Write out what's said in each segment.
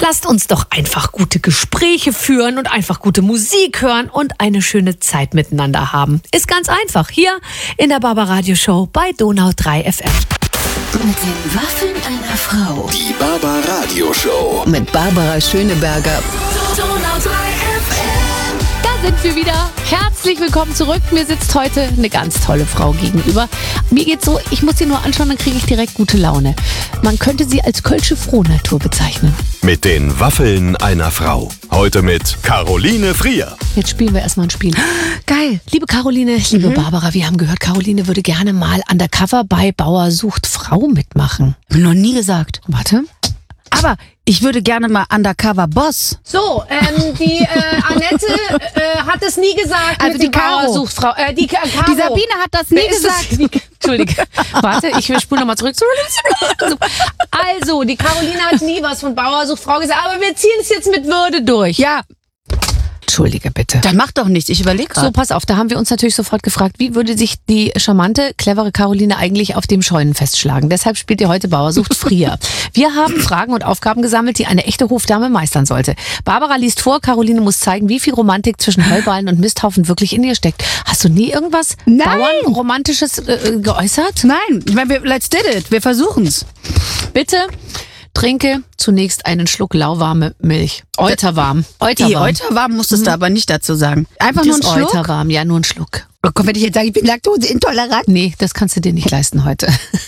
Lasst uns doch einfach gute Gespräche führen und einfach gute Musik hören und eine schöne Zeit miteinander haben. Ist ganz einfach. Hier in der Barbaradio Show bei Donau 3 FM. Mit den Waffeln einer Frau. Die Barbaradio Show. Mit Barbara Schöneberger. Donau 3 FM. Da sind wir wieder. Herzlich willkommen zurück. Mir sitzt heute eine ganz tolle Frau gegenüber. Mir geht's so, ich muss sie nur anschauen, dann kriege ich direkt gute Laune. Man könnte sie als kölsche Frohnatur bezeichnen. Mit den Waffeln einer Frau. Heute mit Caroline Frier. Jetzt spielen wir erstmal ein Spiel. Geil. Liebe Caroline, liebe Barbara, wir haben gehört, Caroline würde gerne mal undercover bei Bauer sucht Frau mitmachen. Noch nie gesagt. Warte. Aber ich würde gerne mal Undercover Boss. So, die Annette hat es nie gesagt. Also mit die dem Bauer Caro. sucht Frau. Die Caro. Die Sabine hat das nie gesagt. Entschuldige. Warte, ich spule nochmal zurück. Also, die Caroline hat nie was von Bauer sucht Frau gesagt, aber wir ziehen es jetzt mit Würde durch. Ja, Entschuldige bitte. dann mach doch nichts. Ich überlege So, gerade. pass auf, da haben wir uns natürlich sofort gefragt, wie würde sich die charmante, clevere Caroline eigentlich auf dem Scheunenfest schlagen? Deshalb spielt ihr heute Bauer sucht Frier. Wir haben Fragen und Aufgaben gesammelt, die eine echte Hofdame meistern sollte. Barbara liest vor, Caroline muss zeigen, wie viel Romantik zwischen Heuballen und Misthaufen wirklich in ihr steckt. Hast du nie irgendwas Bauernromantisches geäußert? Nein, ich meine, let's did it. Wir versuchen's. Bitte trinke zunächst einen Schluck lauwarme Milch. Euterwarm. Euterwarm musstest du aber nicht dazu sagen. Einfach nur ein Schluck. Euterwarm, ja, nur ein Schluck. Oh Gott, wenn ich jetzt sage, ich bin laktoseintolerant. Nee, das kannst du dir nicht leisten heute.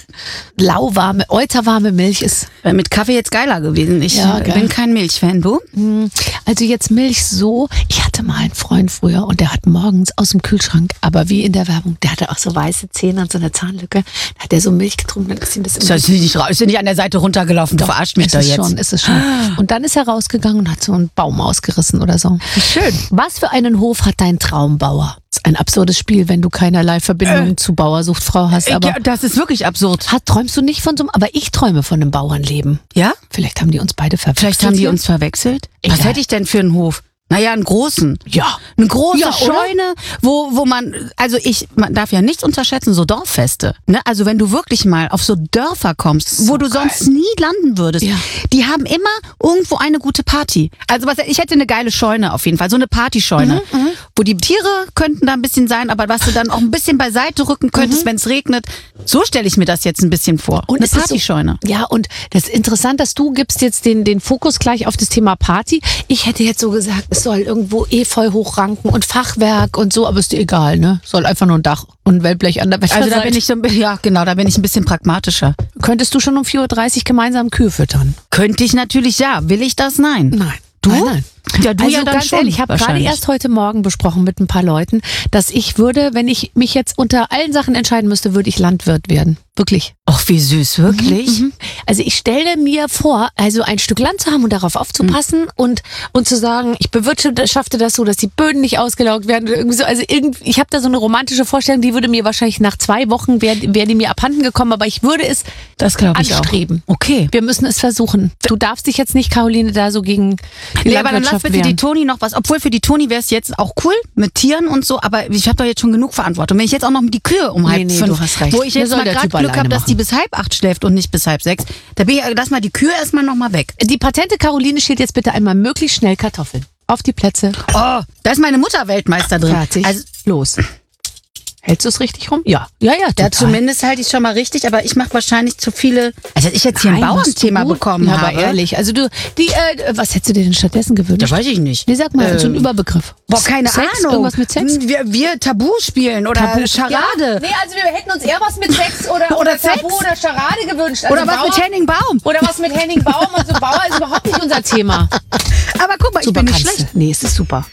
Lauwarme, euterwarme Milch ist... Wäre mit Kaffee jetzt geiler gewesen. Ich Ja, geil. bin kein Milchfan, du? Also jetzt Milch so... Ich hatte mal einen Freund früher und der hat morgens aus dem Kühlschrank, aber wie in der Werbung, der hatte auch so weiße Zähne und so eine Zahnlücke. Da hat der so Milch getrunken, dann ist ihm das immer... Ist ja nicht an der Seite runtergelaufen. Du verarscht mich ist doch es jetzt. schon, ist es schon. Und dann ist er rausgegangen und hat so einen Baum ausgerissen oder so. Schön. Was für einen Hof hat dein Traumbauer? Das ist ein absurdes Spiel, wenn du keinerlei Verbindung zu Bauer sucht Frau hast. Aber Ja, das ist wirklich absurd. träumst du nicht von so einem... Aber ich träume von einem Bauernleben. Ja? Vielleicht haben die uns beide verwechselt. Vielleicht haben die hier. uns verwechselt. Egal. Was hätte ich denn für einen Hof? Naja, einen großen. Ja. Eine große Ja, oder? Scheune, wo man darf ja nichts unterschätzen, so Dorffeste. Ne? Also wenn du wirklich mal auf so Dörfer kommst, wo du sonst nie landen würdest, Ja. die haben immer irgendwo eine gute Party. Also ich hätte eine geile Scheune auf jeden Fall, so eine Partyscheune, wo die Tiere könnten da ein bisschen sein, aber was du dann auch ein bisschen beiseite rücken könntest, wenn es regnet. So stelle ich mir das jetzt ein bisschen vor. Und eine es ist Partyscheune. So, ja, und das ist interessant, dass du gibst jetzt den Fokus gleich auf das Thema Party. Ich hätte jetzt so gesagt, es soll irgendwo Efeu hochranken und Fachwerk und so, aber ist dir egal, ne? Soll einfach nur ein Dach und ein Wellblech an der Also da Wetterseite. bin ich ein bisschen pragmatischer. Könntest du schon um 4.30 Uhr gemeinsam Kühe füttern? Könnte ich natürlich, ja. Will ich das? Nein. Nein. Du? Nein. Ja, du Also ja dann ganz schon. ehrlich, ich habe gerade wahrscheinlich. erst heute Morgen besprochen mit ein paar Leuten, dass ich würde, wenn ich mich jetzt unter allen Sachen entscheiden müsste, würde ich Landwirt werden. Wirklich. Ach, wie süß, wirklich? Also ich stelle mir vor, also ein Stück Land zu haben und darauf aufzupassen und zu sagen, ich bewirtschafte das so, dass die Böden nicht ausgelaugt werden oder irgendwie so. Also ich habe da so eine romantische Vorstellung, die würde mir wahrscheinlich nach 2 Wochen wäre die mir abhanden gekommen, aber ich würde es Das glaube ich anstreben. auch. Okay. Wir müssen es versuchen. Du darfst dich jetzt nicht, Caroline, da so gegen die Nee, aber dann lass Landwirtschaft bitte die wehren. Toni noch was. Obwohl für die Toni wäre es jetzt auch cool mit Tieren und so, aber ich habe doch jetzt schon genug Verantwortung. Wenn ich jetzt auch noch die Kühe um halb Nee, 5, du hast recht. wo ich Mir jetzt soll mal der gerade Typ Glück habe, alleine dass die machen. bis 7:30 schläft und nicht bis 5:30, da bin ich, lass mal die Kühe erstmal noch mal weg. Die patente Caroline schält jetzt bitte einmal möglichst schnell Kartoffeln. Auf die Plätze. Oh, da ist meine Mutter Weltmeister drin. Fertig. Also, Los. Hältst du es richtig rum? Ja. Ja, ja, total. zumindest halte ich schon mal richtig, aber ich mache wahrscheinlich zu viele. Also dass ich jetzt hier ein Nein, machst du Bauernthema gut. bekommen Ja, habe. aber ehrlich, also was hättest du dir denn stattdessen gewünscht? Das weiß ich nicht. Nee, sag mal, so ein Überbegriff. Boah, keine Sex? Ahnung. Irgendwas mit Sex? Wir Tabu spielen oder Charade. Ja, nee, also wir hätten uns eher was mit Sex oder Sex. Tabu oder Charade gewünscht. Also Oder was mit Henning Baum. Oder was mit Henning Baum. Also Bauer ist überhaupt nicht unser Thema. Aber guck mal, ich Super bin nicht kannst schlecht. du. Nee, es ist super.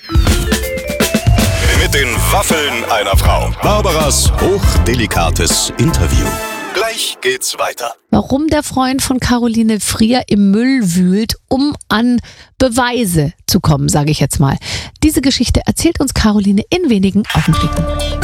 Mit den Waffeln einer Frau. Barbaras hochdelikates Interview. Gleich geht's weiter. Warum der Freund von Caroline Frier im Müll wühlt, um an Beweise zu kommen, sage ich jetzt mal. Diese Geschichte erzählt uns Caroline in wenigen Augenblicken.